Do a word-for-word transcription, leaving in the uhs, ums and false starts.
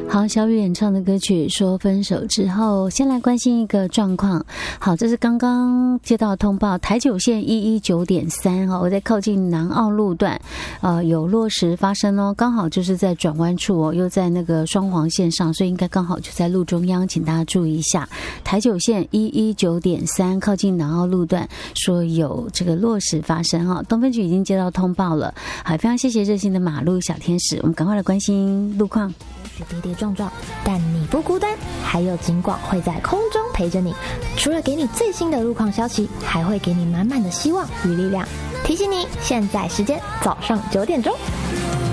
好，小雨演唱的歌曲《说分手之后》，先来关心一个状况。好，这是刚刚接到通报，台九线一一九点三哈，我在靠近南澳路段，呃，有落石发生哦，刚好就是在转弯处哦，又在那个双黄线上，所以应该刚好就在路中央，请大家注意一下。台九线一一九点三靠近南澳路段，说有这个落石发生哈，东分局已经接到通报了。好，非常谢谢热心的马路小天使，我们赶快来关心路况。 跌跌撞撞，但你不孤单，还有警广会在空中陪着你。除了给你最新的路况消息，还会给你满满的希望与力量。提醒你，现在时间早上九点钟。